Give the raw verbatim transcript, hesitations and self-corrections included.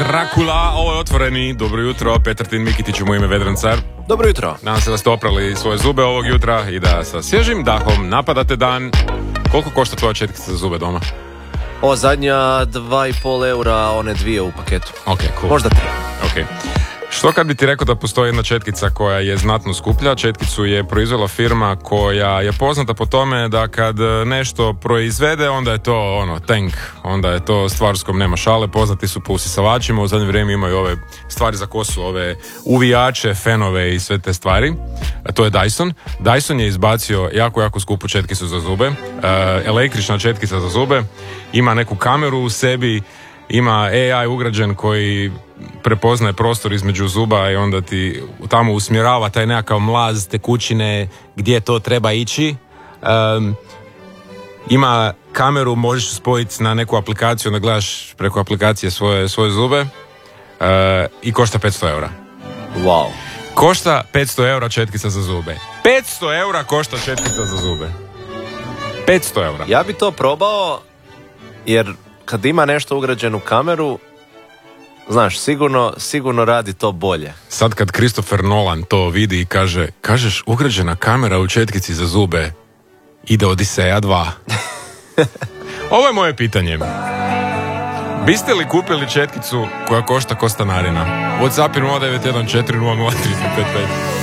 Drakula, ovo je Otvoreni. Dobro jutro, Petar Mikitić u moje ime Vedran Car. Dobro jutro. Nadam se da ste oprali svoje zube ovog jutra i da sa svježim dahom napadate dan. Koliko košta tvoja četkica za zube doma? Ova zadnja dva i pol eura, one dvije u paketu. Ok, cool. Možda tri. Ok. Što kad bi ti rekao da postoji jedna četkica koja je znatno skuplja? Četkicu je proizvela firma koja je poznata po tome da kad nešto proizvede, onda je to ono tank, onda je to stvar s kojom nema šale. Poznati su po usisavačima, u zadnje vrijeme imaju ove stvari za kosu, ove uvijače, fenove i sve te stvari. A to je Dyson. Dyson je izbacio jako, jako skupu četkicu za zube. E, električna četkica za zube. Ima neku kameru u sebi, ima A I ugrađen koji prepoznaje prostor između zuba i onda ti tamo usmjerava taj nekakav mlaz tekućine gdje to treba ići. Um, ima kameru, možeš spojiti na neku aplikaciju, da gledaš preko aplikacije svoje, svoje zube uh, i košta petsto eura. Wow. Košta petsto eura četkica za zube. petsto eura košta četkica za zube. petsto eura. Ja bi to probao, jer kad ima nešto ugrađenu u kameru, znaš, sigurno, sigurno radi to bolje. Sad kad Christopher Nolan to vidi i kaže, kažeš ugrađena kamera u četkici za zube, ide Odiseja dva. Ovo je moje pitanje. Biste li kupili četkicu koja košta ko stanarina? WhatsApp nula devet jedan četiri nula nula tri pet pet.